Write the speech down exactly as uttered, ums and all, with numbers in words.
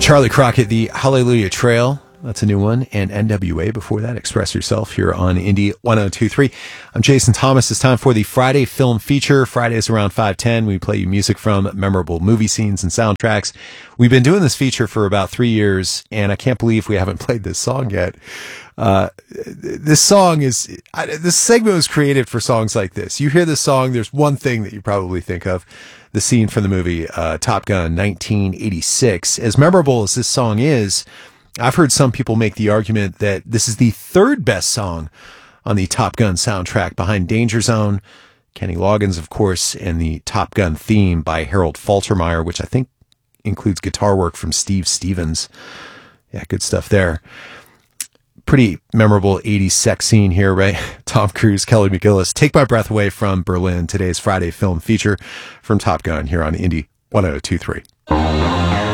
Charlie Crockett, the Hallelujah Trail. That's a new one. And N W A before that, Express Yourself, here on Indie one oh two point three. I'm Jason Thomas. It's time for the Friday Film Feature. Fridays around five ten. We play you music from memorable movie scenes and soundtracks. We've been doing this feature for about three years, and I can't believe we haven't played this song yet. Uh, this song is, I, this segment was created for songs like this. You hear this song, there's one thing that you probably think of. The scene from the movie uh, Top Gun nineteen eighty-six. As memorable as this song is, I've heard some people make the argument that this is the third best song on the Top Gun soundtrack, behind Danger Zone, Kenny Loggins, of course, and the Top Gun theme by Harold Faltermeyer, which I think includes guitar work from Steve Stevens. Yeah, good stuff there. Pretty memorable eighties sex scene here, right? Tom Cruise, Kelly McGillis. Take My Breath Away from Berlin, today's Friday Film Feature from Top Gun here on Indie one oh two point three.